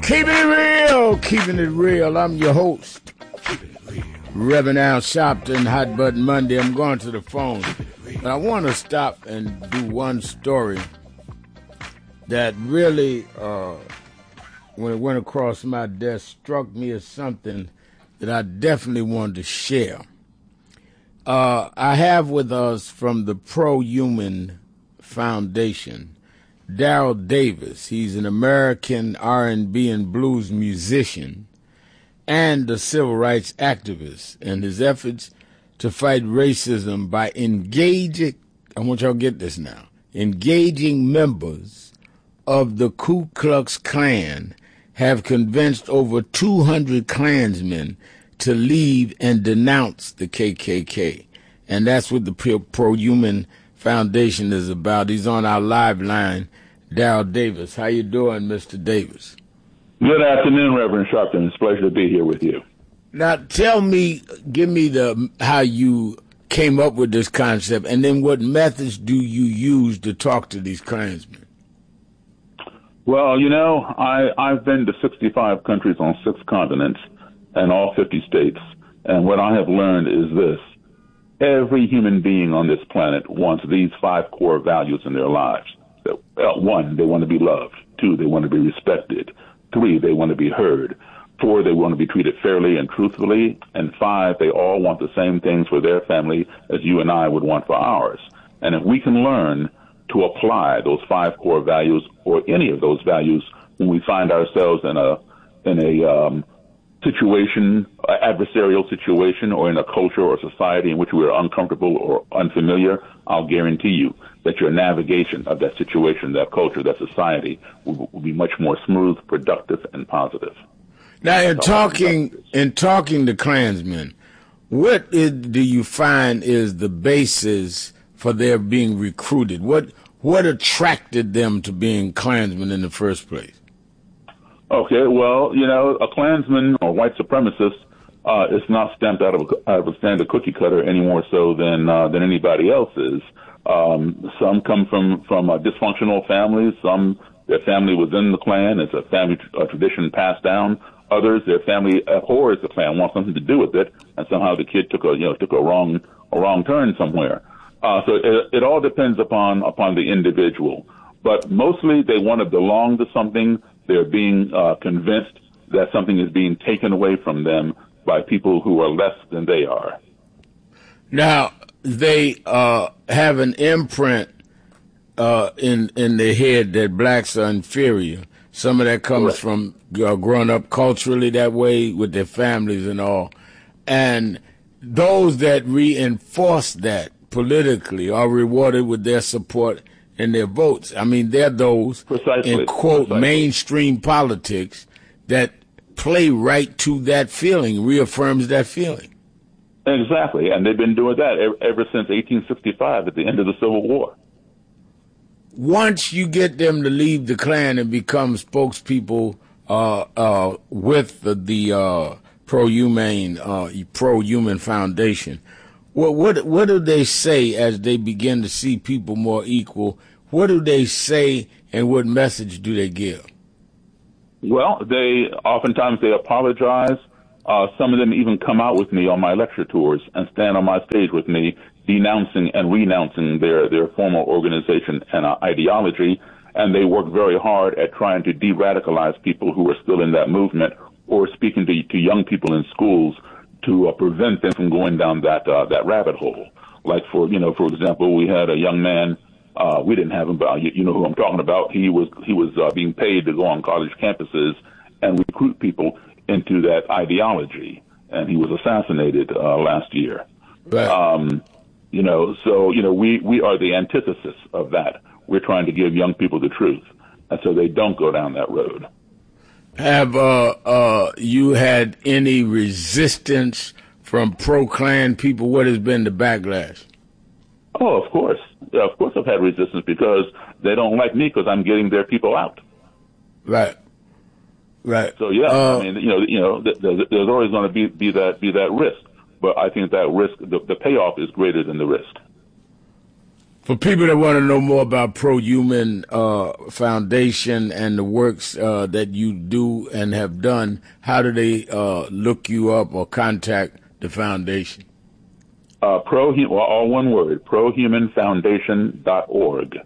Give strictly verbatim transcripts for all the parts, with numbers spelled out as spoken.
Keeping it real, keeping it real. I'm your host, Reverend Al Sharpton, Hot Button Monday. I'm going to the phone, but I want to stop and do one story that really, uh, when it went across my desk, struck me as something that I definitely wanted to share. Uh, I have with us from the Pro-Human Foundation, Daryl Davis. He's an American R and B and blues musician and a civil rights activist, and his efforts to fight racism by engaging, I want y'all to get this now, engaging members of the Ku Klux Klan have convinced over two hundred Klansmen to leave and denounce the K K K. And that's what the Pro-Human Foundation is about. He's on our live line, Daryl Davis. How you doing, Mister Davis? Good afternoon, Reverend Sharpton. It's a pleasure to be here with you. Now, tell me, give me the how you came up with this concept, and then what methods do you use to talk to these Klansmen? Well, you know, I, I've been to sixty-five countries on six continents and all fifty states, and what I have learned is this. Every human being on this planet wants these five core values in their lives. One, they want to be loved. Two, they want to be respected. Three, they want to be heard. Four, they want to be treated fairly and truthfully. And five, they all want the same things for their family as you and I would want for ours. And if we can learn to apply those five core values or any of those values when we find ourselves in a in a um, situation, uh, adversarial situation, or in a culture or society in which we are uncomfortable or unfamiliar, I'll guarantee you that your navigation of that situation, that culture, that society will, will be much more smooth, productive, and positive. Now, in talking in talking to Klansmen, what is, do you find is the basis for their being recruited? What what attracted them to being Klansmen in the first place? Okay, well, you know, a Klansman or white supremacist uh, is not stamped out of a, out of a standard cookie cutter any more so than uh, than anybody else is. Um, some come from from uh, dysfunctional families. Some their family was in the Klan. It's a family uh, tradition passed down. Others, their family abhors the Klan, wants something to do with it, and somehow the kid took a you know took a wrong a wrong turn somewhere. Uh, so it, it all depends upon upon the individual. But mostly they want to belong to something. They're being uh, convinced that something is being taken away from them by people who are less than they are. Now, they uh, have an imprint uh, in in their head that blacks are inferior. Some of that comes Correct. from uh, growing up culturally that way with their families and all. And those that reinforce that politically are rewarded with their support and their votes. I mean, they're those Precisely. in, quote, Precisely. mainstream politics that play right to that feeling, reaffirms that feeling. Exactly, and they've been doing that ever, ever since eighteen sixty-five at the end of the Civil War. Once you get them to leave the Klan and become spokespeople uh, uh, with the, the uh, Pro-Human uh, Pro-Human Foundation, what, what what do they say as they begin to see people more equal? What do they say, and what message do they give? Well, they oftentimes they apologize. Uh, some of them even come out with me on my lecture tours and stand on my stage with me, denouncing and renouncing their, their former organization and uh, ideology. And they work very hard at trying to de-radicalize people who are still in that movement, or speaking to, to young people in schools to uh, prevent them from going down that uh, that rabbit hole. Like, for you know, for example, we had a young man. Uh, we didn't have him, but you, you know who I'm talking about. He was he was uh, being paid to go on college campuses and recruit people into that ideology, and he was assassinated uh, last year. Right. Um, you know, so you know, we we are the antithesis of that. We're trying to give young people the truth, and so they don't go down that road. Have uh, uh, you had any resistance from pro-Klan people? What has been the backlash? Oh, of course. Yeah, of course I've had resistance because they don't like me because I'm getting their people out. Right. Right. So, yeah, uh, I mean, you know, you know, th- th- there's always going to be, be that be that risk. But I think that risk, the, the payoff is greater than the risk. For people that want to know more about Pro-Human uh, Foundation and the works uh, that you do and have done, how do they uh, look you up or contact the foundation? Uh, pro, well, all one word, pro human foundation dot org.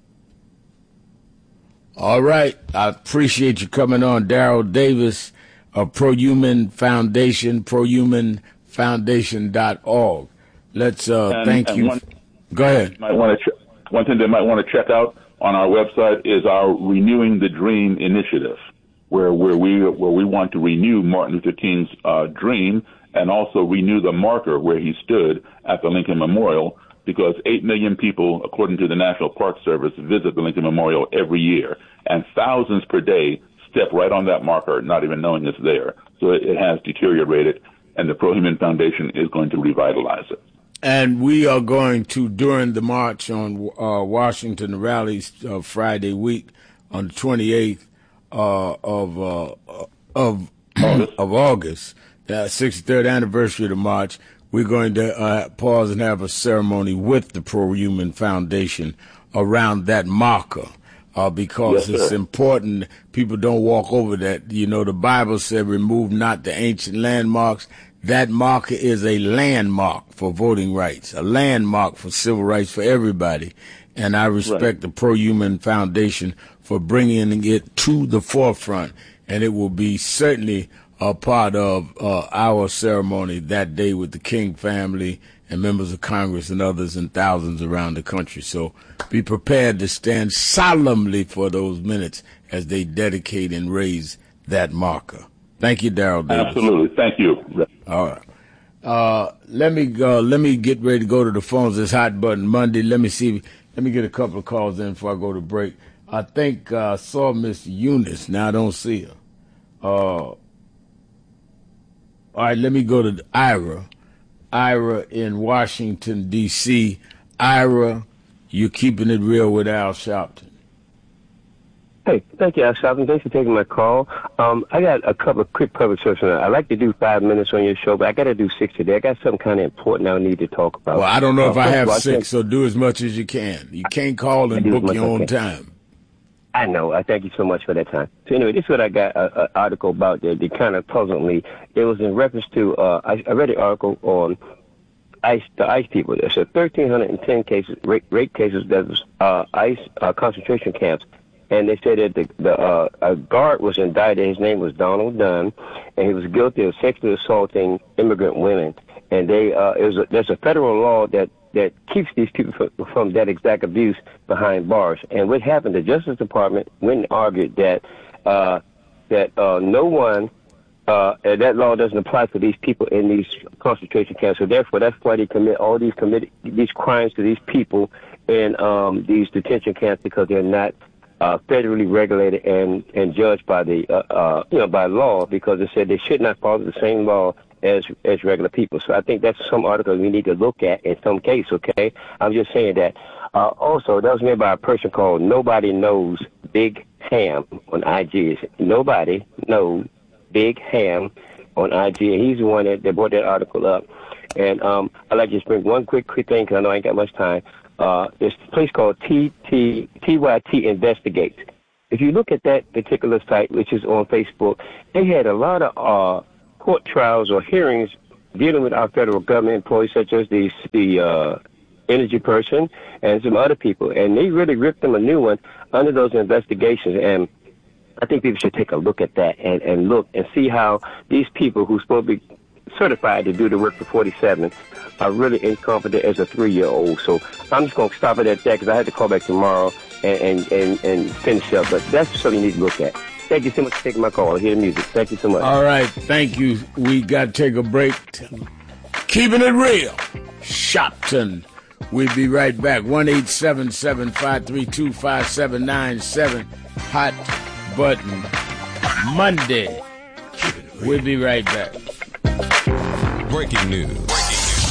All right. I appreciate you coming on, Daryl Davis of Pro-Human Foundation, pro human foundation dot org. Let's uh, and, thank and you. One, Go ahead. Might want to ch- one thing they might want to check out on our website is our Renewing the Dream initiative, where where we where we want to renew Martin Luther King's uh, dream and also renew the marker where he stood at the Lincoln Memorial, because eight million people, according to the National Park Service, visit the Lincoln Memorial every year, and thousands per day step right on that marker, not even knowing it's there. So it, it has deteriorated, and the Pro-Human Foundation is going to revitalize it. And we are going to, during the march on uh, Washington rallies uh, Friday week on the twenty-eighth uh, of uh, of August. of August, the sixty-third anniversary of the march, we're going to uh, pause and have a ceremony with the Pro-Human Foundation around that marker. Uh, because yes, it's sir. important people don't walk over that. You know, the Bible said, remove not the ancient landmarks. That marker is a landmark for voting rights, a landmark for civil rights for everybody. And I respect right. the Pro-Human Foundation for bringing it to the forefront. And it will be certainly a part of uh, our ceremony that day with the King family and members of Congress and others and thousands around the country. So be prepared to stand solemnly for those minutes as they dedicate and raise that marker. Thank you, Daryl Davis. Absolutely. Thank you. All right. Uh, let me go. Let me get ready to go to the phones. It's Hot Button Monday. Let me see. Let me get a couple of calls in before I go to break. I think I uh, saw Miss Eunice. Now I don't see her. Uh, all right. Let me go to Ira. Ira in Washington, D C Ira, you're keeping it real with Al Sharpton. Hey, thank you, Al Sharpton. Thanks for taking my call. Um, I got a couple of quick public service. I like to do five minutes on your show, but I got to do six today. I got something kind of important I need to talk about. Well, I don't know uh, if I have all, six, so do as much as you can. You can't call and book your own time. I know. I thank you so much for that time. So anyway, this is what I got an article about that, that kind of puzzled me. It was in reference to, uh, I, I read an article on ICE, the ICE people. There's a one thousand three hundred ten cases, rape, rape cases that was uh, ICE uh, concentration camps. And they said that the, the uh, a guard was indicted. His name was Donald Dunn, and he was guilty of sexually assaulting immigrant women. And they, uh, it was a, there's a federal law that that keeps these people from, from that exact abuse behind bars. And what happened, the Justice Department went and argued that uh, that uh, no one, uh, that law doesn't apply for these people in these concentration camps. So therefore, that's why they commit all these commit these crimes to these people in um, these detention camps, because they're not uh, federally regulated and, and judged by the uh, uh, you know by law, because it said they should not follow the same law as as regular people. So I think that's some article we need to look at in some case, okay? I'm just saying that. Uh, also, that was made by a person called Nobody Knows Big Ham on I G. It's Nobody Knows Big Ham on I G. And he's the one that, that brought that article up. And um, I'd like to just bring one quick, quick thing, because I know I ain't got much time. Uh, there's a place called T T T Y T Investigate. If you look at that particular site, which is on Facebook, they had a lot of uh, court trials or hearings dealing with our federal government employees, such as the the uh, energy person and some other people, and they really ripped them a new one under those investigations. And I think people should take a look at that and, and look and see how these people who's supposed to be certified to do the work for forty-seven are really incompetent as a three-year-old. So I'm just going to stop it at that, because I had to call back tomorrow and, and, and, and finish up. But that's something you need to look at. Thank you so much for taking my call. I hear the music. Thank you so much. All right. Thank you. We got to take a break. Keeping it real. Shopton. We'll be right back. one eight seven seven, five three two, five seven nine seven. Hot Button Monday. We'll be right back. Breaking news.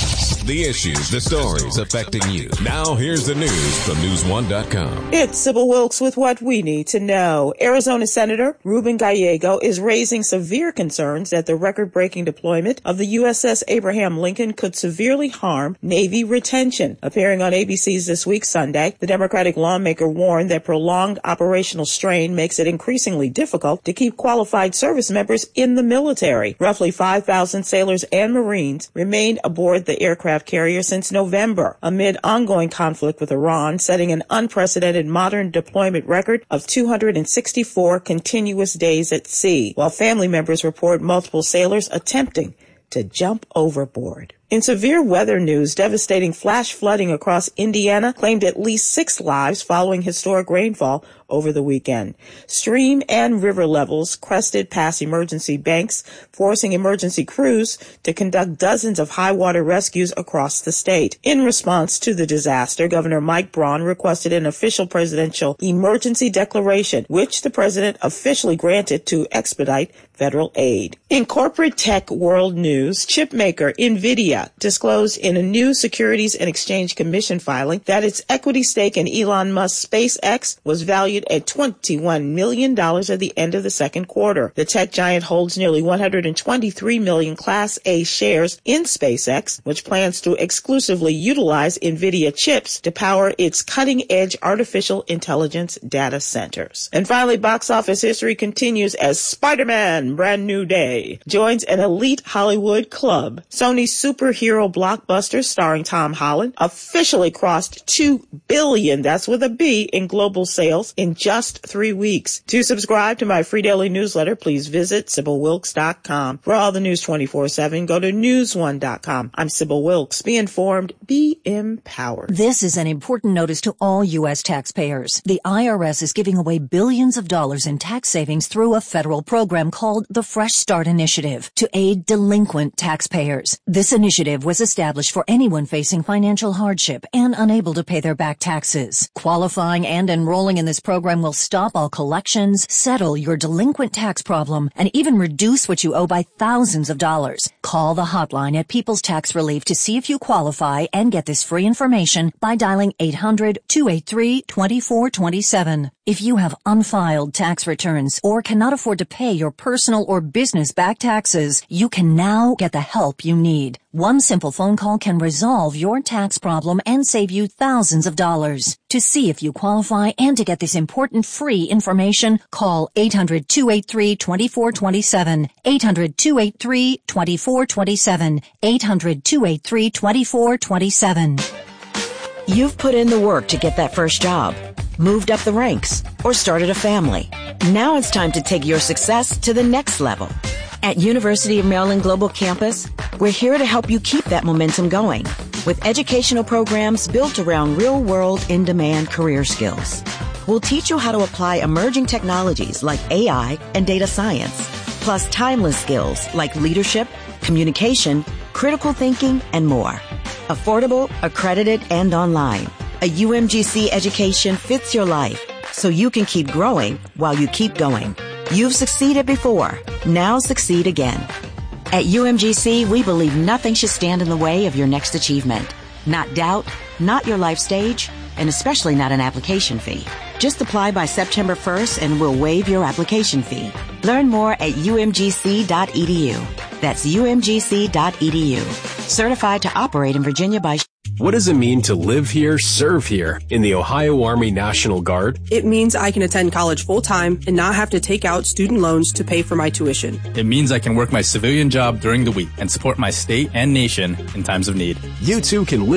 the issues, the stories affecting you. Now here's the news from news one dot com. It's Sybil Wilkes with what we need to know. Arizona Senator Ruben Gallego is raising severe concerns that the record-breaking deployment of the U S S Abraham Lincoln could severely harm Navy retention. Appearing on A B C's This Week Sunday, the Democratic lawmaker warned that prolonged operational strain makes it increasingly difficult to keep qualified service members in the military. Roughly five thousand sailors and Marines remained aboard the aircraft carrier since November, amid ongoing conflict with Iran, setting an unprecedented modern deployment record of two hundred sixty-four continuous days at sea, while family members report multiple sailors attempting to jump overboard. In severe weather news, devastating flash flooding across Indiana claimed at least six lives following historic rainfall over the weekend. Stream and river levels crested past emergency banks, forcing emergency crews to conduct dozens of high water rescues across the state. In response to the disaster, Governor Mike Braun requested an official presidential emergency declaration, which the president officially granted to expedite federal aid. In corporate tech world news, chip maker NVIDIA disclosed in a new Securities and Exchange Commission filing that its equity stake in Elon Musk's SpaceX was valued at twenty-one million dollars at the end of the second quarter. The tech giant holds nearly one hundred twenty-three million Class A shares in SpaceX, which plans to exclusively utilize NVIDIA chips to power its cutting-edge artificial intelligence data centers. And finally, box office history continues as Spider-Man Brand New Day joins an elite Hollywood club. Sony's superhero blockbuster starring Tom Holland officially crossed two billion, that's with a B, in global sales in just three weeks. To subscribe to my free daily newsletter, please visit Sybil Wilkes dot com. For all the news twenty-four seven, go to news one dot com. I'm Sybil Wilkes. Be informed, be empowered. This is an important notice to all U S taxpayers. The I R S is giving away billions of dollars in tax savings through a federal program called the Fresh Start Initiative to aid delinquent taxpayers. This initiative was established for anyone facing financial hardship and unable to pay their back taxes. Qualifying and enrolling in this program will stop all collections, settle your delinquent tax problem, and even reduce what you owe by thousands of dollars. Call the hotline at People's Tax Relief to see if you qualify and get this free information by dialing eight hundred, two eight three, two four two seven. If you have unfiled tax returns or cannot afford to pay your personal or business back taxes, you can now get the help you need. One simple phone call can resolve your tax problem and save you thousands of dollars. To see if you qualify and to get this important free information, call eight hundred, two eight three, two four two seven, eight hundred, two eight three, two four two seven, eight hundred, two eight three, two four two seven. You've put in the work to get that first job, moved up the ranks, or started a family. Now it's time to take your success to the next level. At University of Maryland Global Campus, we're here to help you keep that momentum going with educational programs built around real-world, in-demand career skills. We'll teach you how to apply emerging technologies like A I and data science, plus timeless skills like leadership, communication, critical thinking, and more. Affordable, accredited, and online. A U M G C education fits your life so you can keep growing while you keep going. You've succeeded before. Now succeed again. At U M G C, we believe nothing should stand in the way of your next achievement. Not doubt, not your life stage, and especially not an application fee. Just apply by September first and we'll waive your application fee. Learn more at U M G C dot E D U. That's U M G C dot E D U. Certified to operate in Virginia by... What does it mean to live here, serve here in the Ohio Army National Guard? It means I can attend college full-time and not have to take out student loans to pay for my tuition. It means I can work my civilian job during the week and support my state and nation in times of need. You too can live